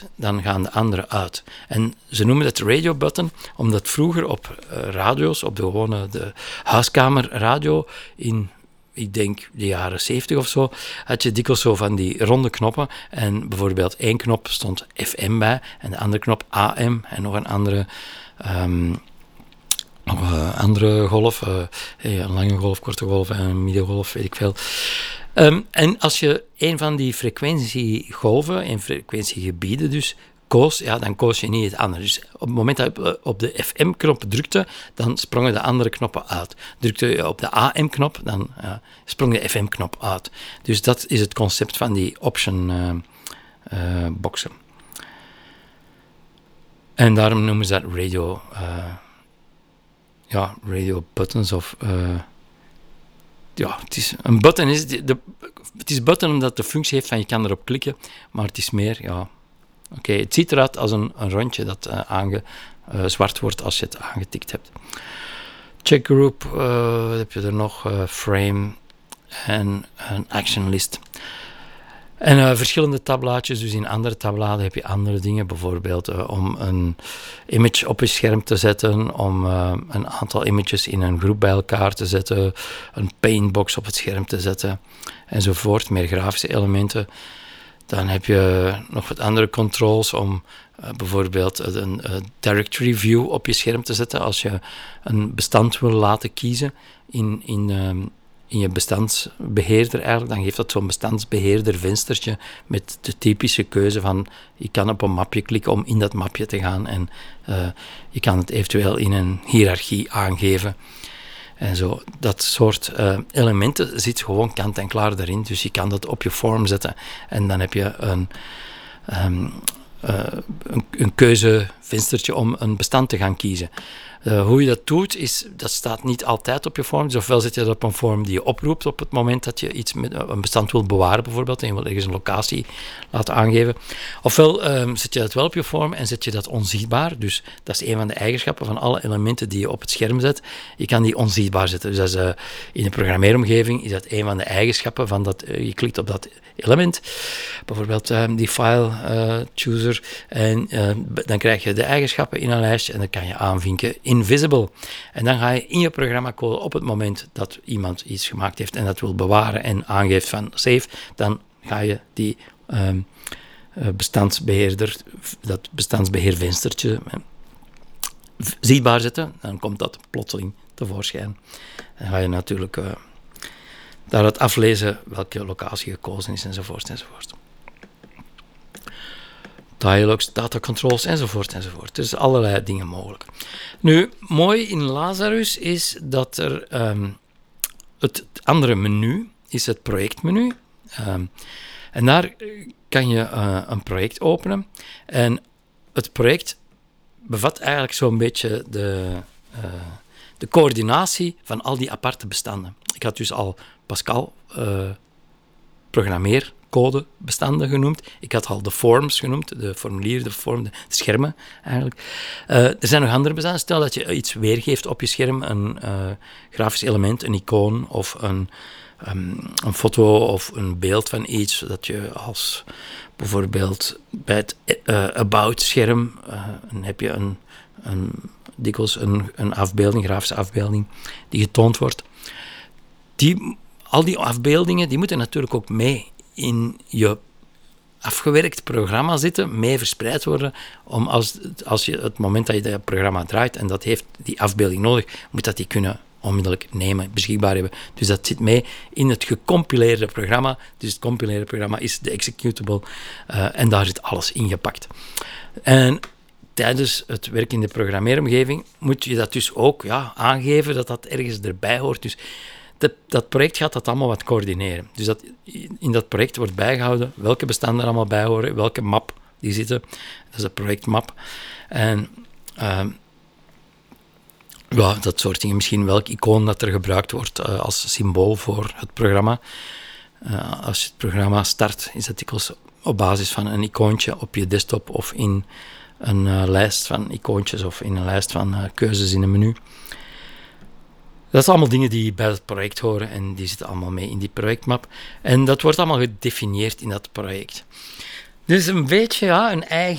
dan gaan de andere uit. En ze noemen het radio button, omdat vroeger op radio's, op de huiskamerradio in, ik denk, de jaren 70 of zo, had je dikwijls zo van die ronde knoppen. En bijvoorbeeld één knop stond FM bij, en de andere knop AM, en nog een andere... andere golf, een lange golf, korte golf en een middengolf, weet ik veel. En als je een van die frequentiegolven, en frequentiegebieden dus, koos, ja, dan koos je niet het andere. Dus op het moment dat je op de FM-knop drukte, dan sprongen de andere knoppen uit. Drukte je op de AM-knop, dan sprong de FM-knop uit. Dus dat is het concept van die option-boxen. En daarom noemen ze dat radio... radio buttons of... het is een button. Het is button omdat het de functie heeft van je kan erop klikken, maar het is meer, Oké, het ziet eruit als een rondje dat zwart wordt als je het aangetikt hebt. Checkgroup, wat heb je er nog? Frame en een action list. En verschillende tabblaadjes, dus in andere tabbladen heb je andere dingen, bijvoorbeeld om een image op je scherm te zetten, om een aantal images in een groep bij elkaar te zetten, een paintbox op het scherm te zetten, enzovoort, meer grafische elementen. Dan heb je nog wat andere controls om bijvoorbeeld een directory view op je scherm te zetten als je een bestand wil laten kiezen in je bestandsbeheerder eigenlijk, dan geeft dat zo'n bestandsbeheerder venstertje met de typische keuze van je kan op een mapje klikken om in dat mapje te gaan en je kan het eventueel in een hiërarchie aangeven. En zo, dat soort elementen zit gewoon kant en klaar erin, dus je kan dat op je form zetten en dan heb je een keuzevenstertje om een bestand te gaan kiezen. Hoe je dat doet, dat staat niet altijd op je vorm. Dus ofwel zet je dat op een vorm die je oproept op het moment dat je iets met een bestand wil bewaren, bijvoorbeeld, en je wil ergens een locatie laten aangeven. Ofwel zet je dat wel op je vorm en zet je dat onzichtbaar. Dus dat is een van de eigenschappen van alle elementen die je op het scherm zet. Je kan die onzichtbaar zetten. Dus in de programmeeromgeving is dat een van de eigenschappen van dat je klikt op dat element. Bijvoorbeeld die file chooser. En dan krijg je de eigenschappen in een lijstje en dan kan je aanvinken invisible. En dan ga je in je programmacode op het moment dat iemand iets gemaakt heeft en dat wil bewaren en aangeeft van save, dan ga je die bestandsbeheerder, dat bestandsbeheervenstertje zichtbaar zetten. Dan komt dat plotseling tevoorschijn. Dan ga je natuurlijk daaruit aflezen welke locatie gekozen is enzovoort enzovoort. Dialogs, data controls enzovoort enzovoort. Dus allerlei dingen mogelijk. Nu, mooi in Lazarus is dat er het andere menu is het projectmenu. En daar kan je een project openen. En het project bevat eigenlijk zo'n beetje de coördinatie van al die aparte bestanden. Ik had dus al Pascal programmeercodebestanden genoemd. Ik had al de forms genoemd, de formulieren, de vorm, de schermen eigenlijk. Er zijn nog andere bestanden. Stel dat je iets weergeeft op je scherm, een grafisch element, een icoon of een foto of een beeld van iets, dat je als bijvoorbeeld bij het about-scherm heb je dikwijls een afbeelding, grafische afbeelding, die getoond wordt. Al die afbeeldingen die moeten natuurlijk ook mee in je afgewerkt programma zitten, mee verspreid worden, om als je het moment dat je dat programma draait en dat heeft die afbeelding nodig, moet dat die kunnen onmiddellijk nemen, beschikbaar hebben. Dus dat zit mee in het gecompileerde programma. Dus het compileerde programma is de executable en daar zit alles ingepakt. En tijdens het werk in de programmeeromgeving moet je dat dus ook aangeven dat dat ergens erbij hoort. Dus dat project gaat dat allemaal wat coördineren. Dus in dat project wordt bijgehouden welke bestanden er allemaal bij horen, welke map die zitten. Dat is de projectmap. En dat soort dingen. Misschien welk icoon dat er gebruikt wordt als symbool voor het programma. Als je het programma start, is dat dikwijls op basis van een icoontje op je desktop of in een lijst van icoontjes of in een lijst van keuzes in een menu. Dat zijn allemaal dingen die bij het project horen en die zitten allemaal mee in die projectmap. En dat wordt allemaal gedefinieerd in dat project. Dus een beetje een